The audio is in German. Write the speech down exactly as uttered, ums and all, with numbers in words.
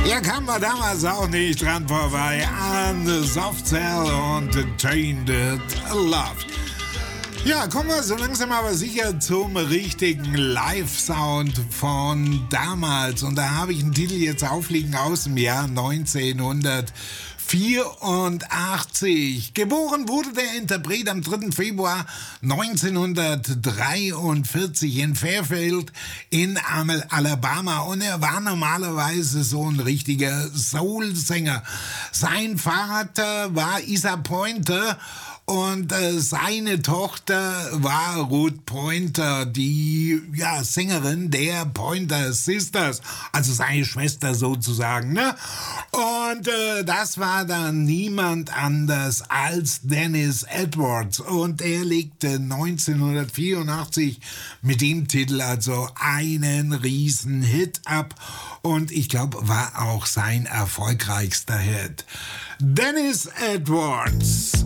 Ja, kam man damals auch nicht dran vorbei an Soft Cell und Tainted Love. Ja, kommen wir so langsam aber sicher zum richtigen Live-Sound von damals. Und da habe ich einen Titel jetzt aufliegen aus dem Jahr neunzehnhundertvierundachtzig. Geboren wurde der Interpret am dritten Februar neunzehnhundertdreiundvierzig in Fairfield in Alabama. Und er war normalerweise so ein richtiger Soul-Sänger. Sein Vater war Isa Pointer. Und äh, seine Tochter war Ruth Pointer, die ja Sängerin der Pointer Sisters, also seine Schwester sozusagen, ne? Und äh, das war dann niemand anders als Dennis Edwards. Und er legte neunzehnhundertvierundachtzig mit dem Titel also einen riesen Hit ab. Und ich glaube, war auch sein erfolgreichster Hit. Dennis Edwards.